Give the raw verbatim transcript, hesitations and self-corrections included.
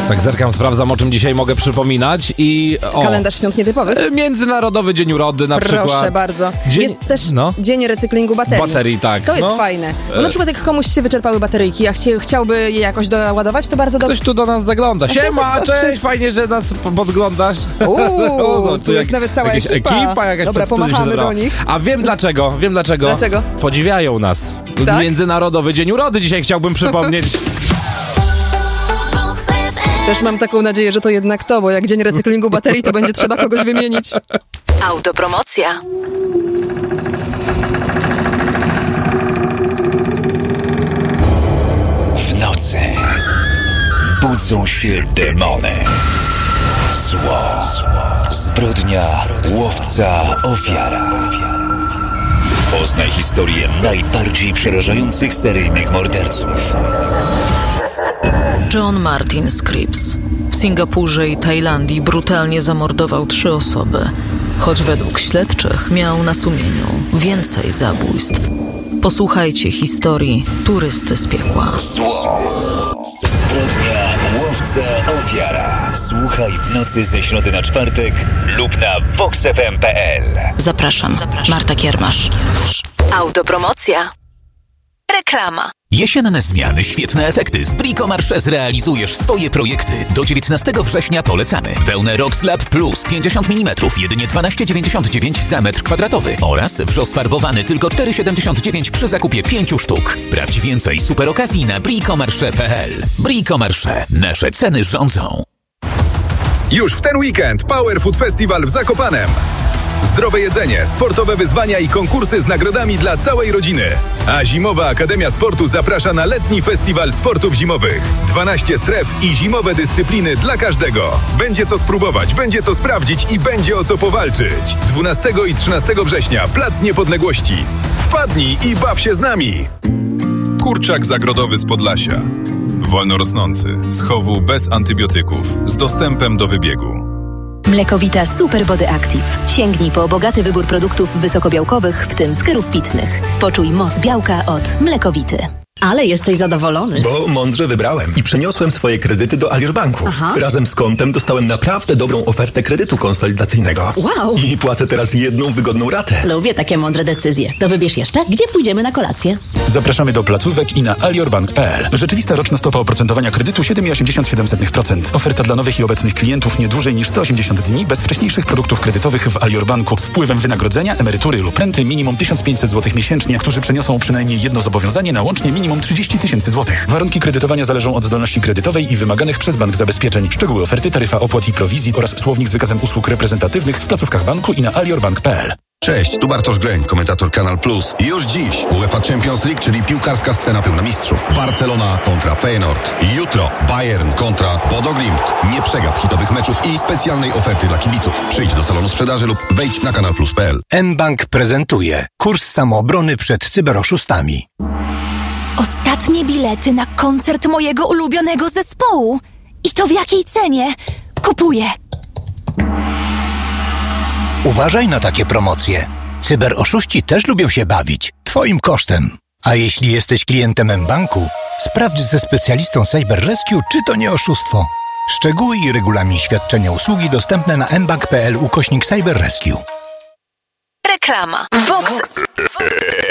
Tak zerkam, sprawdzam, o czym dzisiaj mogę przypominać i... O, kalendarz świąt nietypowych. Międzynarodowy Dzień Urody na Proszę przykład. bardzo. Dzień... Jest też no. Dzień recyklingu baterii. Baterii, tak. To jest no. fajne. Bo na przykład jak komuś się wyczerpały bateryjki, a chcie, chciałby je jakoś doładować, to bardzo dobrze. Ktoś tu do nas zagląda. Siema, cześć, fajnie, że nas podglądasz. Uuu, tu jest nawet cała jakaś ekipa. ekipa jakaś Dobra, pomachamy do nich. A wiem dlaczego, wiem dlaczego. Dlaczego? Podziwiają nas. Tak? Międzynarodowy Dzień Urody dzisiaj chciałbym przypomnieć. Też mam taką nadzieję, że to jednak to, bo jak dzień recyklingu baterii, to będzie trzeba kogoś wymienić. Autopromocja. W nocy budzą się demony. Zło, zbrodnia, łowca, ofiara. Poznaj historię najbardziej przerażających seryjnych morderców. John Martin Scripps w Singapurze i Tajlandii brutalnie zamordował trzy osoby, choć według śledczych miał na sumieniu więcej zabójstw. Posłuchajcie historii turysty z piekła. Zło, zbrodnia, łowca, ofiara. Słuchaj w nocy ze środy na czwartek lub na vox f m kropka p l. Zapraszam, Zapraszam. Marta Kiermasz. Autopromocja. Reklama. Jesienne zmiany, świetne efekty. Z Bricomarché zrealizujesz swoje projekty. Do dziewiętnastego września polecamy. Wełnę Rockslab Plus pięćdziesiąt milimetrów, jedynie dwanaście dziewięćdziesiąt dziewięć za metr kwadratowy. Oraz wrzos farbowany tylko cztery siedemdziesiąt dziewięć przy zakupie pięciu sztuk. Sprawdź więcej super okazji na bricomarché kropka p l. Bricomarché. Nasze ceny rządzą. Już w ten weekend Power Food Festival w Zakopanem. Zdrowe jedzenie, sportowe wyzwania i konkursy z nagrodami dla całej rodziny. A Zimowa Akademia Sportu zaprasza na letni festiwal sportów zimowych. dwanaście stref i zimowe dyscypliny dla każdego. Będzie co spróbować, będzie co sprawdzić i będzie o co powalczyć. dwunastego i trzynastego września, Plac Niepodległości. Wpadnij i baw się z nami! Kurczak zagrodowy z Podlasia. Wolno rosnący, z chowu bez antybiotyków, z dostępem do wybiegu. Mlekowita Super Body Active. Sięgnij po bogaty wybór produktów wysokobiałkowych, w tym skórów pitnych. Poczuj moc białka od Mlekowity. Ale jesteś zadowolony. Bo mądrze wybrałem i przeniosłem swoje kredyty do Alior Banku. Aha. Razem z kontem dostałem naprawdę dobrą ofertę kredytu konsolidacyjnego. Wow! I płacę teraz jedną wygodną ratę. Lubię takie mądre decyzje. To wybierz jeszcze, gdzie pójdziemy na kolację. Zapraszamy do placówek i na aliorbank kropka p l. Rzeczywista roczna stopa oprocentowania kredytu siedem przecinek osiemdziesiąt siedem procent. Oferta dla nowych i obecnych klientów nie dłużej niż sto osiemdziesiąt dni bez wcześniejszych produktów kredytowych w Alior Banku z wpływem wynagrodzenia, emerytury lub renty minimum tysiąc pięćset złotych miesięcznie, którzy przeniosą przynajmniej jedno zobowiązanie na łącznie minimum trzydzieści tysięcy złotych. Warunki kredytowania zależą od zdolności kredytowej i wymaganych przez bank zabezpieczeń. Szczegóły oferty, taryfa opłat i prowizji oraz słownik z wykazem usług reprezentatywnych w placówkach banku i na aliorbank kropka p l. Cześć, tu Bartosz Greń, komentator Kanal Plus. Już dziś UEFA Champions League, czyli piłkarska scena pełna mistrzów. Barcelona kontra Feyenoord. Jutro Bayern kontra Bodo Glimt. Nie przegap hitowych meczów i specjalnej oferty dla kibiców. Przyjdź do salonu sprzedaży lub wejdź na kanal plus kropka p l. mBank prezentuje kurs samoobrony przed cyberoszustami. Ostatnie bilety na koncert mojego ulubionego zespołu. I to w jakiej cenie? Kupuję. Uważaj na takie promocje. Cyberoszuści też lubią się bawić. Twoim kosztem. A jeśli jesteś klientem mBanku, sprawdź ze specjalistą Cyber Rescue, czy to nie oszustwo. Szczegóły i regulamin świadczenia usługi dostępne na mbank kropka p l ukośnik Cyber Rescue. Reklama. Vox.